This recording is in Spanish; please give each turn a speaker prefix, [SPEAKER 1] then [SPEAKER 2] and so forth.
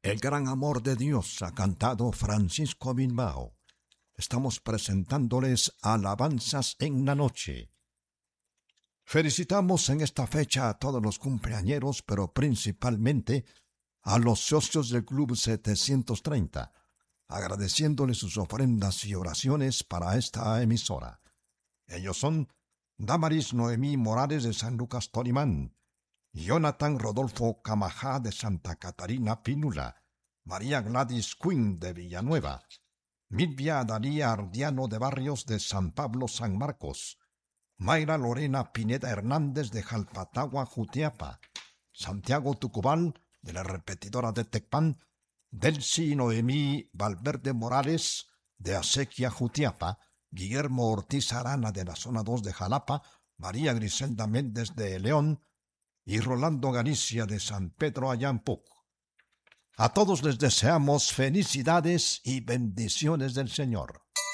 [SPEAKER 1] El gran amor de Dios ha cantado Francisco Bilbao. Estamos presentándoles alabanzas en la noche. Felicitamos en esta fecha a todos los cumpleañeros, pero principalmente a los socios del Club 730, agradeciéndoles sus ofrendas y oraciones para esta emisora. Ellos son Damaris Noemí Morales de San Lucas Tolimán, Jonathan Rodolfo Camajá de Santa Catarina Pínula, María Gladys Quinn de Villanueva, Milvia Daría Ardiano de Barrios de San Pablo San Marcos, Mayra Lorena Pineda Hernández de Jalpatagua Jutiapa, Santiago Tucubal de la repetidora de Tecpan, Delcy Noemí Valverde Morales de Acequia Jutiapa, Guillermo Ortiz Arana de la zona 2 de Jalapa, María Griselda Méndez de León y Rolando Galicia de San Pedro Ayampuc. A todos les deseamos felicidades y bendiciones del Señor.